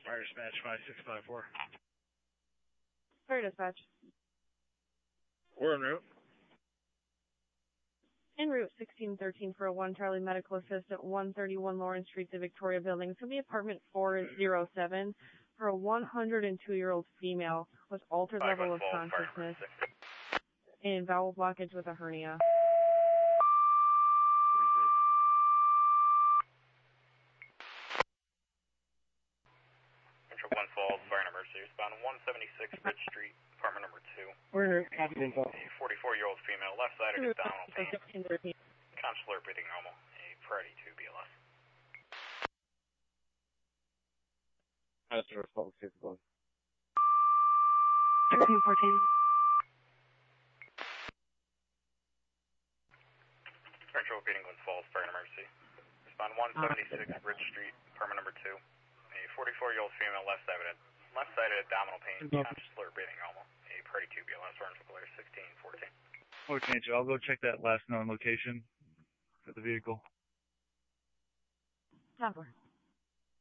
Fire dispatch 5654. Fire dispatch. We're en route. En route 1613 for a 1 Charlie Medical Assist at 131 Lawrence Street, the Victoria Building. It's going to be apartment 407 for a 102-year-old female with altered level of consciousness and bowel blockage with a hernia. Central Glen Falls, fire and emergency. Respond 176 Bridge Street, apartment number 2. We're in route. Copy info. A 44-year-old female, left side of abdominal pain. Conscious alert, breathing normal. A priority 2 BLS. That's the response, 61. 1314. Central repeating Glen Falls, fire and emergency. Respond 176 Bridge Street, apartment number 2. A 44-year-old female, left sided abdominal pain. Conscious alert, breathing normal. A priority 2 BLS, orange clear 1614. Okay, I'll go check that last known location for the vehicle. Copper.